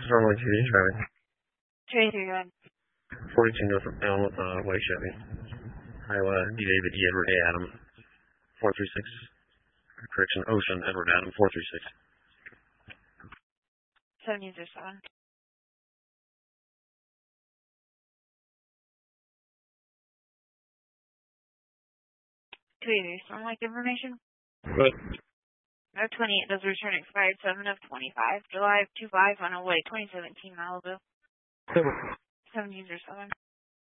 Starlight TV driving. 23 42 North Elm, Way Chevy. Iowa, D. David, E. Edward, A. Adam, 436. Correction, Ocean, Edward, Adam, 436. 707. Starlight information. Good. No 28 does return expired 7 of 25. July of 25 on away 2017 Malibu. 1707.